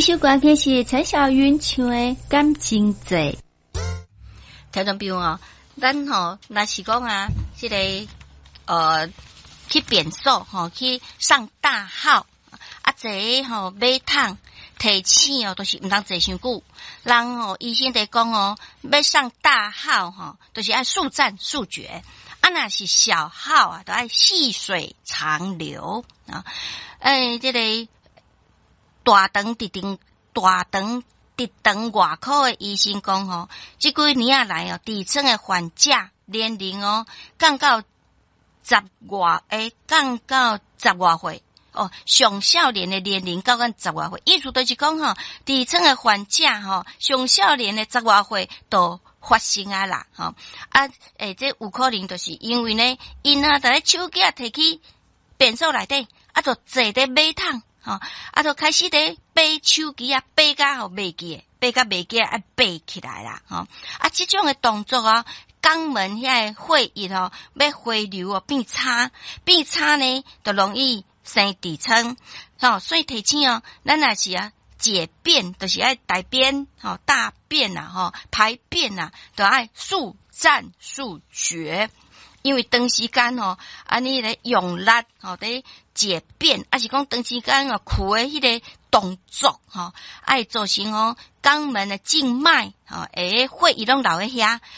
首歌曲是蔡小韵唱的《感情债》。 听众朋友哦，咱若是讲啊，这个去便所去上大号啊，坐马桶提醒都是唔通坐伤久。人医生在讲要上大号都是要速战速决。啊，若是小号啊，都要细水长流啊。这个大肠直肠外科的医生讲这几年来底层的患者年龄降到10外岁上少年的年龄到10外岁，意思就是讲底层的患者上少年的10外岁都发生啊啦这有可能就是因为呢，因在咧手机摕去便所内底就坐伫马桶就开始咧背手机背甲袂记背起来啦这种的动作肛门遐血液要回流变差呢，就容易生痔疮所以提醒咱若是解便就是要大便大便排便都要速战速决，因为长时间安尼咧用力在解便，是讲长时间躯的迄个动作会造成肛门的静脉血液拢留在遐。